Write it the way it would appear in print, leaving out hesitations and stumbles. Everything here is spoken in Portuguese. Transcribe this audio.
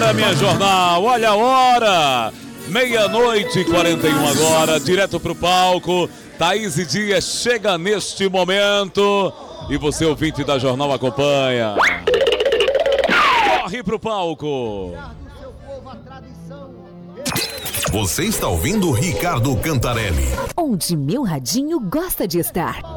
hora, minha jornal, olha a hora. 00:41 agora, direto pro palco. Thaís e Dias chega neste momento. E você, ouvinte da Jornal, acompanha. Corre pro palco. Você está ouvindo Ricardo Cantarelli. Onde meu radinho gosta de estar.